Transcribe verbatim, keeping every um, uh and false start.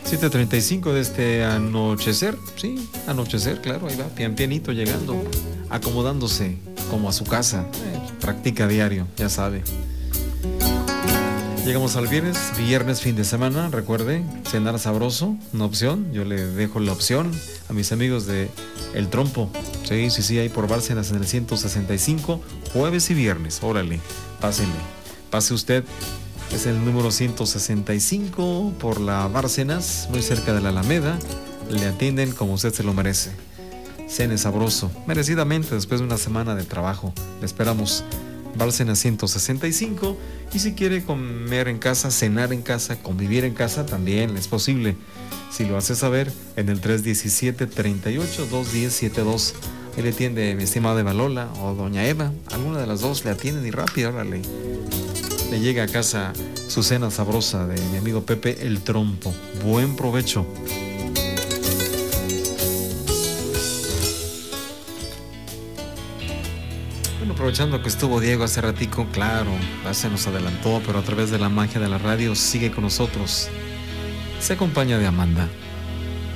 siete treinta y cinco de este anochecer. Sí, anochecer, claro, ahí va, pian pianito llegando, acomodándose como a su casa. Eh, practica diario, ya sabe. Llegamos al viernes, viernes fin de semana, recuerde, cenar sabroso, una opción. Yo le dejo la opción a mis amigos de El Trompo. Sí, sí, sí, ahí por Bárcenas en el ciento sesenta y cinco, jueves y viernes. Órale, pásenle, pase usted. Es el número ciento sesenta y cinco por la Bárcenas, muy cerca de la Alameda. Le atienden como usted se lo merece. Cene sabroso, merecidamente después de una semana de trabajo. Le esperamos. Bárcenas ciento sesenta y cinco. Y si quiere comer en casa, cenar en casa, convivir en casa, también es posible. Si lo hace saber, en el tres uno siete, tres ocho, dos uno cero, siete dos. Ahí le atiende mi estimada Eva Lola o doña Eva. Alguna de las dos le atienden y rápido, órale. Le llega a casa su cena sabrosa de mi amigo Pepe El Trompo. Buen provecho. Bueno, aprovechando que estuvo Diego hace ratico, claro, ya se nos adelantó, pero a través de la magia de la radio sigue con nosotros. Se acompaña de Amanda.